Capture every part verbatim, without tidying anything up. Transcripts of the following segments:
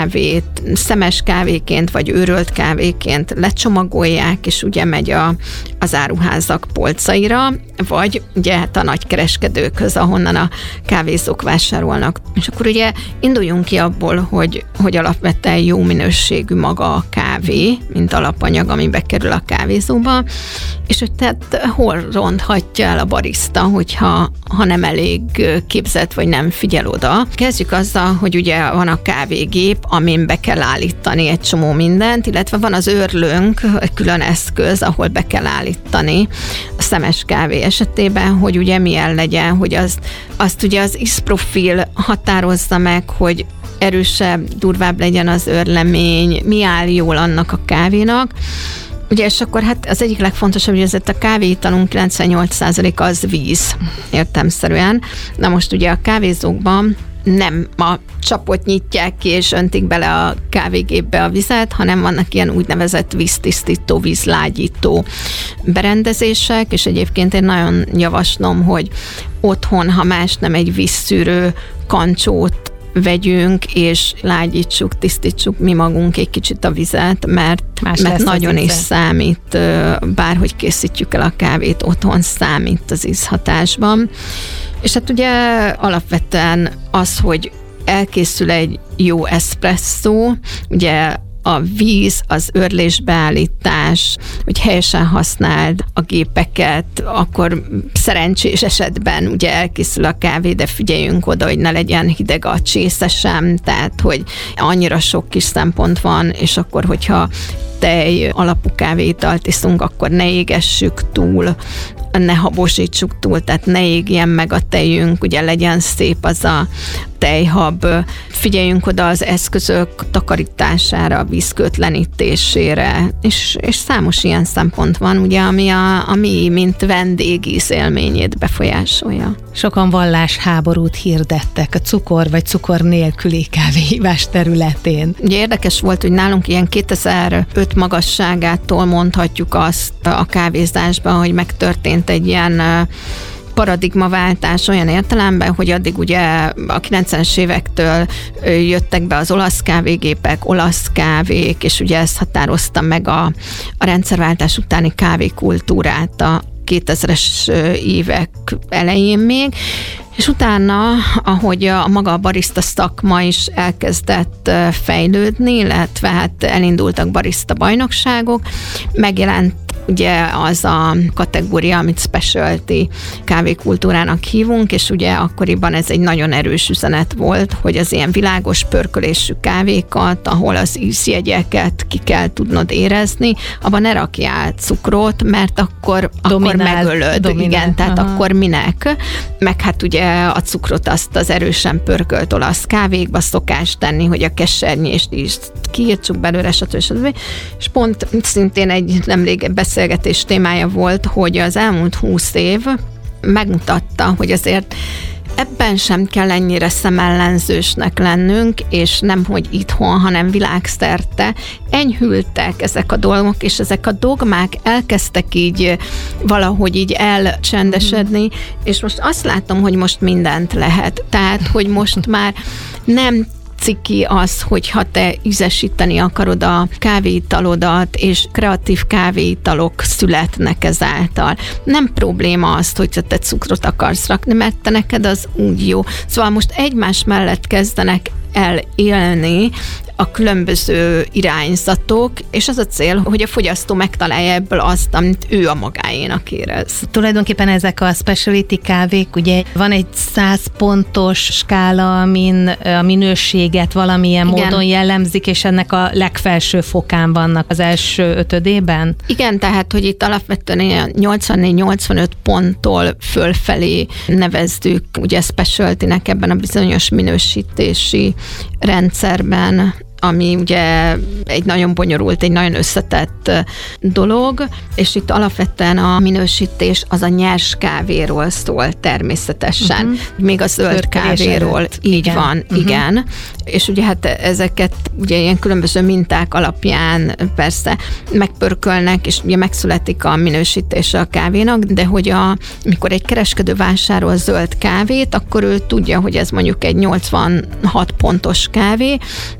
kávét szemes kávéként, vagy őrölt kávéként lecsomagolják, és ugye megy a, az áruházak polcaira, vagy ugye hát a nagykereskedőkhöz, ahonnan a kávézók vásárolnak. És akkor ugye induljunk ki abból, hogy, hogy alapvetően jó minőségű maga a kávé, mint alapanyag, ami bekerül a kávézóba, és hogy tehát hol ronthatja el a barista, hogyha ha nem elég képzett, vagy nem figyel oda. Kezdjük azzal, hogy ugye van a kávégép, amin be kell állítani egy csomó mindent, illetve van az őrlőnk, egy külön eszköz, ahol be kell állítani a szemes kávé esetében, hogy ugye milyen legyen, hogy az, azt ugye az ízprofil határozza meg, hogy erősebb, durvább legyen az őrlemény, mi áll jól annak a kávénak. Ugye, és akkor hát az egyik legfontosabb, hogy ezért a kávéitalunk kilencvennyolc százalék az víz, értelemszerűen. Na most ugye a kávézókban nem a csapot nyitják ki, és öntik bele a kávégépbe a vizet, hanem vannak ilyen úgynevezett víztisztító, vízlágyító berendezések, és egyébként én nagyon javaslom, hogy otthon, ha más nem, egy vízszűrő kancsót vegyünk, és lágyítsuk, tisztítsuk mi magunk egy kicsit a vizet, mert, mert nagyon is számít, bárhogy készítjük el a kávét, otthon számít az ízhatásban. És hát ugye alapvetően az, hogy elkészül egy jó eszpresszó, ugye a víz, az őrlésbeállítás, hogy helyesen használd a gépeket, akkor szerencsés esetben ugye elkészül a kávé, de figyeljünk oda, hogy ne legyen hideg a csésze sem, tehát hogy annyira sok kis szempont van, és akkor, hogyha tej alapú kávéitalt iszunk, akkor ne égessük túl, ne habosítsuk túl, tehát ne égjen meg a tejünk, ugye legyen szép az a tejhab. Figyeljünk oda az eszközök takarítására, vízkötlenítésére, és, és számos ilyen szempont van, ugye, ami a, a mi, mint vendégíz élményét befolyásolja. Sokan vallásháborút hirdettek a cukor vagy cukor nélküli kávéhívás területén. Ugye érdekes volt, hogy nálunk ilyen kétezer-öt magasságától mondhatjuk azt a kávézásban, hogy megtörtént egy ilyen paradigmaváltás olyan értelemben, hogy addig ugye a kilencvenes évektől jöttek be az olasz kávégépek, olasz kávék, és ugye ezt határozta meg a, a rendszerváltás utáni kávékultúrát a kétezres évek elején még, és utána, ahogy a maga a barista szakma is elkezdett fejlődni, illetve hát elindultak barista bajnokságok, megjelent ugye az a kategória, amit specialty kávékultúrának hívunk, és ugye akkoriban ez egy nagyon erős üzenet volt, hogy az ilyen világos pörkölésű kávékat, ahol az ízjegyeket ki kell tudnod érezni, abban ne rakjál cukrot, mert akkor, akkor megölöd. Dominál. Igen, tehát aha. Akkor minek? Meg hát ugye a cukrot azt az erősen pörkölt olasz kávékba szokás tenni, hogy a kesernyést is kiírtsuk belőle, stb. stb. És pont szintén egy nemrég beszélgetés témája volt, hogy az elmúlt húsz év megmutatta, hogy azért ebben sem kell ennyire szemellenzősnek lennünk, és nem hogy itthon, hanem világszerte enyhültek ezek a dolgok, és ezek a dogmák elkezdtek így valahogy így elcsendesedni, mm. és most azt látom, hogy most mindent lehet. Tehát, hogy most már nem ciki az, hogyha te ízesíteni akarod a kávéitalodat, és kreatív kávéitalok születnek ezáltal. Nem probléma az, hogy te cukrot akarsz rakni, mert te neked az úgy jó. Szóval most egymás mellett kezdenek el élni a különböző irányzatok, és az a cél, hogy a fogyasztó megtalálja ebből azt, amit ő a magáénak érez. Tulajdonképpen ezek a specialty kávék, ugye van egy száz pontos skála, amin a minőséget valamilyen igen. módon jellemzik, és ennek a legfelső fokán vannak az első ötödében? Igen, tehát, hogy itt alapvetően nyolcvannégy-nyolcvanöt ponttól fölfelé nevezzük ugye specialty-nek ebben a bizonyos minősítési rendszerben, ami ugye egy nagyon bonyolult, egy nagyon összetett dolog, és itt alapvetően a minősítés az a nyers kávéról szól természetesen, uh-huh. még a zöld kávéról, előtt. Így igen. van, uh-huh. igen. És ugye hát ezeket ugye ilyen különböző minták alapján persze megpörkölnek, és ugye megszületik a minősítése a kávénak, de hogy a, mikor egy kereskedő vásárol zöld kávét, akkor ő tudja, hogy ez mondjuk egy nyolcvanhat pontos kávé, de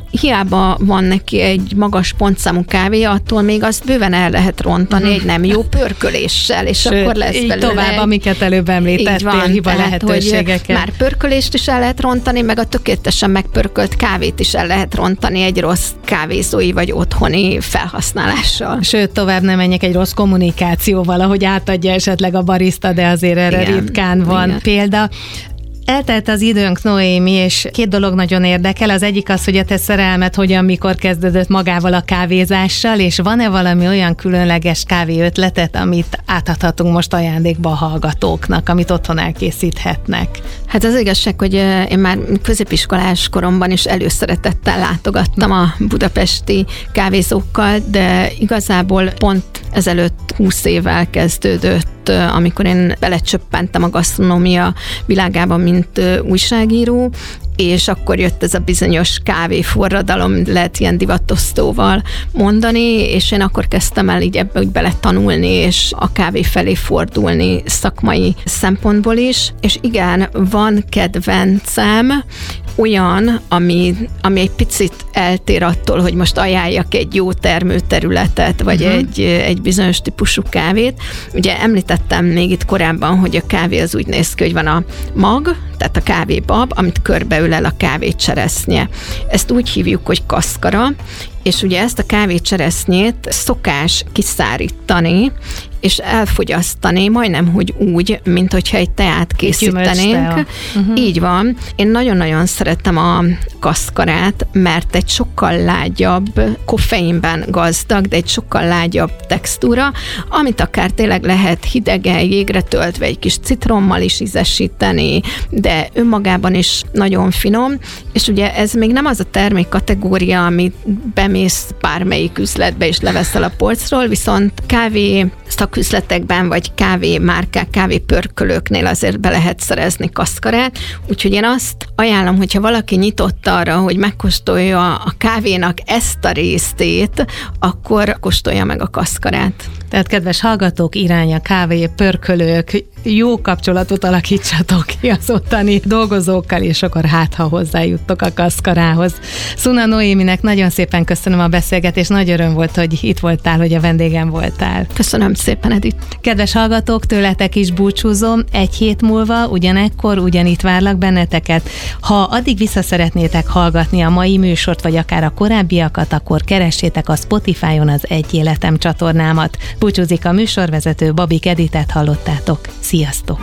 hiába van neki egy magas pontszámú kávéja, attól még azt bőven el lehet rontani egy nem jó pörköléssel, és Sőt, akkor lesz így belőle. Tovább, amiket előbb említettél, hiba lehetőségeket. Már pörkölést is el lehet rontani, meg a tökéletesen megpörkölt kávét is el lehet rontani egy rossz kávézói vagy otthoni felhasználással. Sőt, tovább nem menjek, egy rossz kommunikációval, ahogy átadja esetleg a barista, de azért erre igen, ritkán van igen. példa. Eltelt az időnk, Noémi, és két dolog nagyon érdekel. Az egyik az, hogy a te szerelmed hogyan, mikor kezdődött magával a kávézással, és van-e valami olyan különleges kávé ötletet, amit átadhatunk most ajándékba a hallgatóknak, amit otthon elkészíthetnek? Hát az igazság, hogy én már középiskolás koromban is előszeretettel látogattam a budapesti kávézókkal, de igazából pont ezelőtt húsz évvel kezdődött, amikor én belecsöppentem a gasztronómia világába, mint újságíró, és akkor jött ez a bizonyos kávéforradalom, lehet ilyen divatosztóval mondani, és én akkor kezdtem el így ebbe úgy bele tanulni, és a kávé felé fordulni szakmai szempontból is, és igen, van kedvencem, olyan, ami, ami egy picit eltér attól, hogy most ajánljak egy jó termőterületet, vagy uh-huh. egy, egy bizonyos típusú kávét. Ugye említettem még itt korábban, hogy a kávé az úgy néz ki, hogy van a mag, tehát a kávébab, amit körbeölel a kávécseresznye. Ezt úgy hívjuk, hogy kaszkara, és ugye ezt a kávécseresznyét szokás kiszárítani, és elfogyasztani, majdnem, hogy úgy, mint hogyha egy teát készítenénk. Uh-huh. Így van. Én nagyon-nagyon szeretem a kaszkarát, mert egy sokkal lágyabb, koffeinben gazdag, de egy sokkal lágyabb textúra, amit akár tényleg lehet hidegen, jégre töltve egy kis citrommal is ízesíteni, de önmagában is nagyon finom, és ugye ez még nem az a termék kategória, amit bemész bármelyik üzletbe és leveszel a polcról, viszont kávé szaküzletekben, vagy kávé márkák, kávé pörkölőknél azért be lehet szerezni kaszkarát, úgyhogy én azt ajánlom, hogyha valaki nyitott arra, hogy megkóstolja a kávénak ezt a részét, akkor kóstolja meg a kaszkarát. Tehát kedves hallgatók, irány a kávé pörkölők, jó kapcsolatot alakítsatok ki az ottani dolgozókkal, és akkor hát, ha hozzájuttok a kaszkarához. Szuna Noéminek nagyon szépen köszönöm a beszélgetést, nagy öröm volt, hogy itt voltál, hogy a vendégem voltál. Köszönöm szépen, Edith. Kedves hallgatók, tőletek is búcsúzom, egy hét múlva ugyanekkor ugyanitt várlak benneteket. Ha addig vissza szeretnétek hallgatni a mai műsort, vagy akár a korábbiakat, akkor keressétek a Spotify-on az Egy Életem csatornámat. Búcsúzik a műsorvezető, Babik Editet hallottátok. Sziasztok!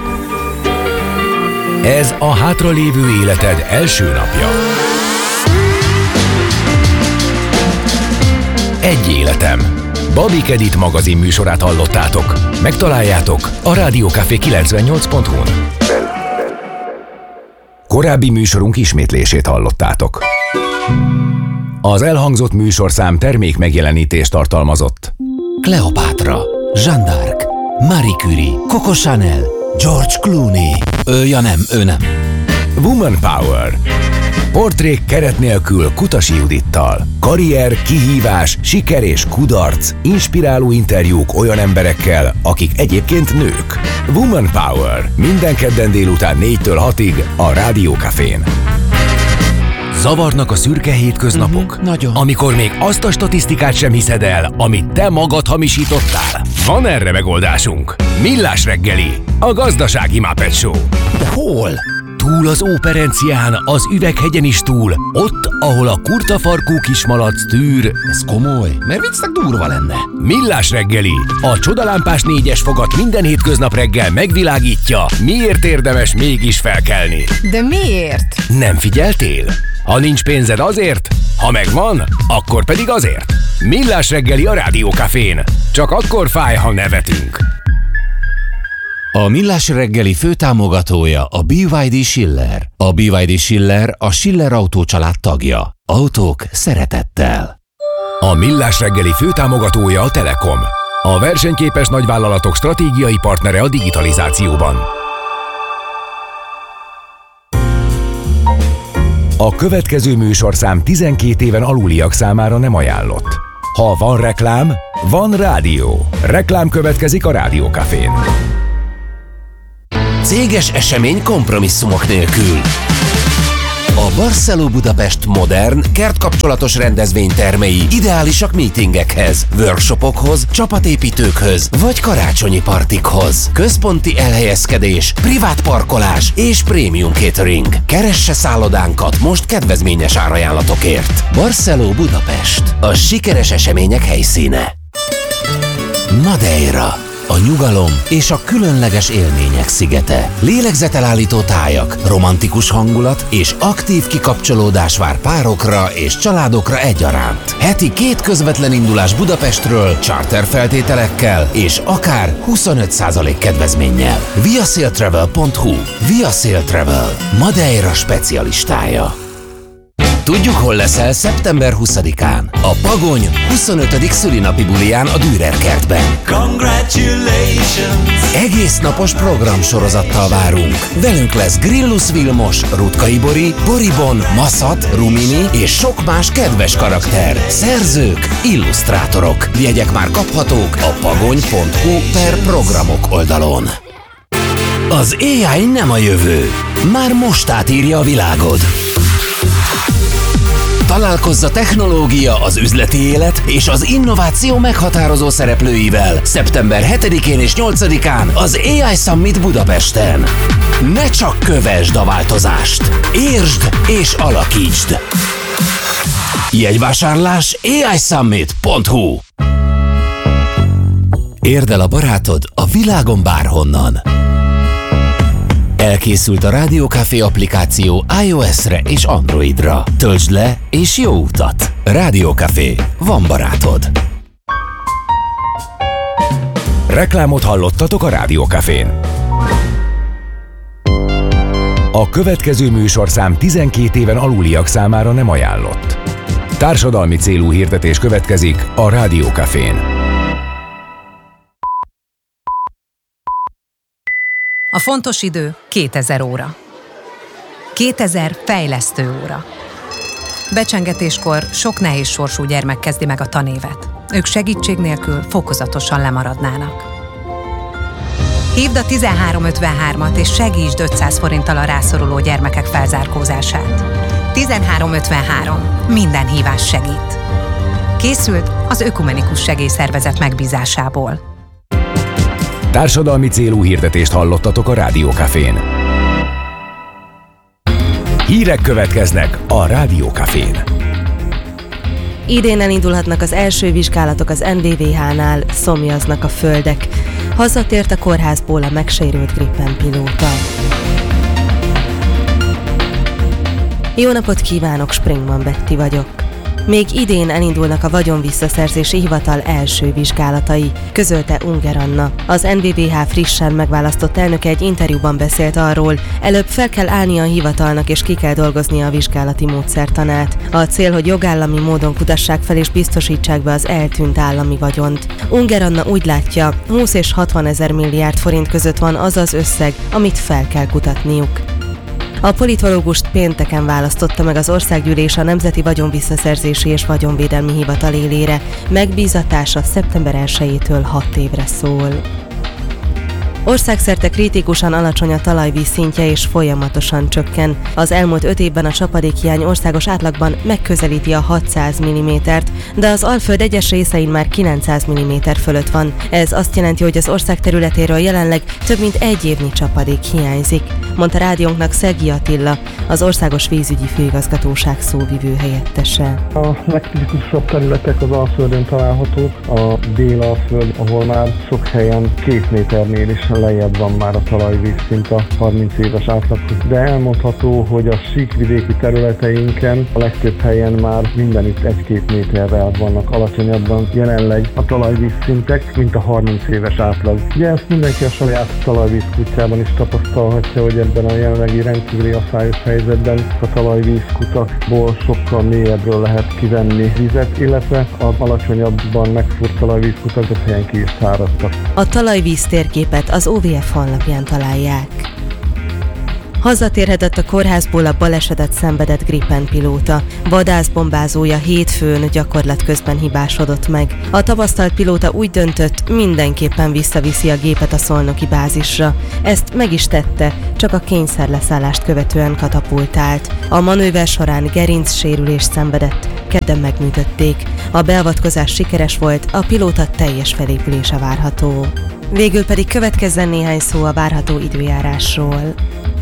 Ez a hátralévő életed első napja. Egy életem. Babik Edit magazin műsorát hallottátok. Megtaláljátok a Rádiókafé kilencvennyolc pont hu-n. Korábbi műsorunk ismétlését hallottátok. Az elhangzott műsorszám termék megjelenítést tartalmazott. Kleopátra, Jeanne d'Arc, Marie Curie, Coco Chanel, George Clooney. Ő, ja nem, ő nem. Woman Power. Portrék keret nélkül Kutasi Judittal. Karrier, kihívás, siker és kudarc. Inspiráló interjúk olyan emberekkel, akik egyébként nők. Woman Power. Minden kedden délután négytől hatig a Rádiókafén. Zavarnak a szürke hétköznapok? Uh-huh, nagyon. Amikor még azt a statisztikát sem hiszed el, amit te magad hamisítottál? Van erre megoldásunk. Millás reggeli, a gazdasági Muppet Show. De hol? Túl az Óperencián, az Üveghegyen is túl, ott, ahol a kurtafarkú kismalac tűr. Ez komoly, mert viccnek durva lenne. Millás reggeli, a csodalámpás négyes fogat minden hétköznap reggel megvilágítja, miért érdemes mégis felkelni. De miért? Nem figyeltél? Ha nincs pénzed azért, ha megvan, akkor pedig azért. Millás reggeli a Rádiókafén. Csak akkor fáj, ha nevetünk. A Millás reggeli főtámogatója a bé vé dé Schiller. A bé vé dé Schiller a Schiller Autó család tagja. Autók szeretettel. A Millás reggeli főtámogatója a Telekom. A versenyképes nagyvállalatok stratégiai partnere a digitalizációban. A következő műsorszám tizenkét éven aluliak számára nem ajánlott. Ha van reklám, van rádió. Reklám következik a Rádiókafén. Céges esemény kompromisszumok nélkül. A Barceló Budapest modern, kertkapcsolatos rendezvénytermei ideálisak meetingekhez, workshopokhoz, csapatépítőkhöz vagy karácsonyi partikhoz. Központi elhelyezkedés, privát parkolás és prémium catering. Keresse szállodánkat most kedvezményes árajánlatokért. Barceló Budapest. A sikeres események helyszíne. Madeira. A nyugalom és a különleges élmények szigete. Lélegzetelállító tájak, romantikus hangulat és aktív kikapcsolódás vár párokra és családokra egyaránt. Heti két közvetlen indulás Budapestről, charter feltételekkel és akár huszonöt százalék kedvezménnyel. viasailtravel pont hu. Viasail Travel. Madeira specialistája. Tudjuk, hol leszel szeptember huszadikán. A Pagony huszonötödik szülinapi buliján a Dürer kertben. Congratulations! Egész napos programsorozattal várunk. Velünk lesz Grillus Vilmos, Rutkay Bori, Boribon, Maszat, Rumini és sok más kedves karakter. Szerzők, illusztrátorok. Jegyek már kaphatók a pagony pont hu per programok oldalon. Az á i nem a jövő. Már most átírja a világod. Találkozz a technológia, az üzleti élet és az innováció meghatározó szereplőivel szeptember hetedikén és nyolcadikán az á i Summit Budapesten. Ne csak kövesd a változást, értsd és alakítsd! Jegyvásárlás á i summit pont hu. Érd el a barátod a világon bárhonnan. Elkészült a Rádió Café applikáció iOS-re és Androidra. Töltsd le és jó utat! Rádió Café. Van barátod! Reklámot hallottatok a Rádió Cafén. A következő műsorszám tizenkét éven aluliak számára nem ajánlott. Társadalmi célú hirdetés következik a Rádió Cafén. A fontos idő kétezer óra. kétezer fejlesztő óra. Becsengetéskor sok nehéz sorsú gyermek kezdi meg a tanévet. Ők segítség nélkül fokozatosan lemaradnának. Hívd a tizenhárom ötvenhármat és segítsd ötszáz forinttal a rászoruló gyermekek felzárkózását. tizenhárom ötvenhárom. Minden hívás segít. Készült az Ökumenikus Segélyszervezet megbízásából. Társadalmi célú hirdetést hallottatok a Rádió Cafén. Hírek következnek a Rádió Cafén. Idén elindulhatnak az első vizsgálatok az en vé vé há-nál, szomjaznak a földek. Hazatért a kórházból a megsérült Gripen pilóta. Jó napot kívánok, Springman Betty vagyok. Még idén elindulnak a vagyonvisszaszerzési hivatal első vizsgálatai, közölte Unger Anna. Az en vé vé há frissen megválasztott elnöke egy interjúban beszélt arról, előbb fel kell állnia a hivatalnak és ki kell dolgoznia a vizsgálati módszertanát. A cél, hogy jogállami módon kutassák fel és biztosítsák be az eltűnt állami vagyont. Unger Anna úgy látja, húsz és hatvan ezer milliárd forint között van az az összeg, amit fel kell kutatniuk. A politológust pénteken választotta meg az Országgyűlés a Nemzeti Vagyonvisszaszerzési és Vagyonvédelmi Hivatal élére. Megbízatása szeptember elsejétől hat évre szól. Országszerte kritikusan alacsony a talajvíz szintje és folyamatosan csökken. Az elmúlt öt évben a csapadékhiány országos átlagban megközelíti a hatszáz millimétert, de az Alföld egyes részein már kilencszáz milliméter fölött van. Ez azt jelenti, hogy az ország területéről jelenleg több mint egy évnyi csapadék hiányzik, mondta rádiónknak Szegi Attila, az Országos Vízügyi Főigazgatóság szóvivő helyettese. A legkritikusabb területek az Alföldön találhatók, a Dél-Alföld, ahol már sok helyen két méternél is lejjebb van már a talajvízszint a harminc éves átlaghoz. De elmondható, hogy a síkvidéki területeinken a legtöbb helyen már mindenütt egy-két méterrel vannak alacsonyabban jelenleg a talajvízszintek, mint a harminc éves átlag. Ugye ezt mindenki a saját talajvízkutyában is tapasztalhatja, hogy ebben a jelenlegi rendkívüli asszályos helyzetben a talajvízkutakból sokkal mélyebbről lehet kivenni vizet, illetve az alacsonyabban megfúrt talajvízkutak a helyen ki is száradtak. A talajvíz térképet az o vé ef honlapján találják. Hazatérhetett a kórházból a balesetet szenvedett Gripen pilóta. Vadászbombázója hétfőn gyakorlat közben hibásodott meg. A tapasztalt pilóta úgy döntött, mindenképpen visszaviszi a gépet a szolnoki bázisra. Ezt meg is tette, csak a kényszerleszállást követően katapultált. A manőver során gerincsérülést szenvedett, kedden megműtötték. A beavatkozás sikeres volt, a pilóta teljes felépülése várható. Végül pedig következzen néhány szó a várható időjárásról.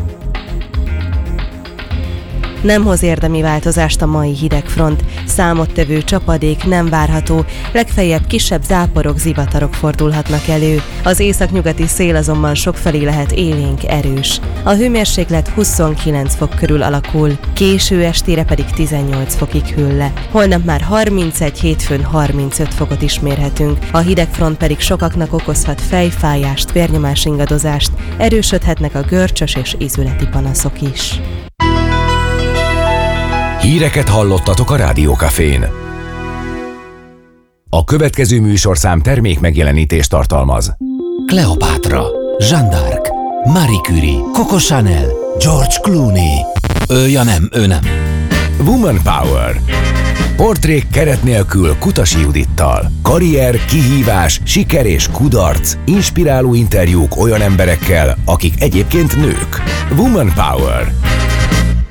Nem hoz érdemi változást a mai hidegfront, számottevő csapadék nem várható, legfeljebb kisebb záporok, zivatarok fordulhatnak elő. Az északnyugati szél azonban sokfelé lehet élénk, erős. A hőmérséklet huszonkilenc fok körül alakul, késő estére pedig tizennyolc fokig hűl le. Holnap már harmincegy, hétfőn harmincöt fokot is mérhetünk, a hidegfront pedig sokaknak okozhat fejfájást, vérnyomás ingadozást, erősödhetnek a görcsös és ízületi panaszok is. Híreket hallottatok a Rádiókafén. A következő műsorszám termék megjelenítést tartalmaz. Kleopátra, Jeanne d'Arc, Marie Curie, Coco Chanel, George Clooney. Ő, ja nem, ő nem. Woman Power. Portrék keret nélkül Kutasi Judittal. Karrier, kihívás, siker és kudarc. Inspiráló interjúk olyan emberekkel, akik egyébként nők. Woman Power.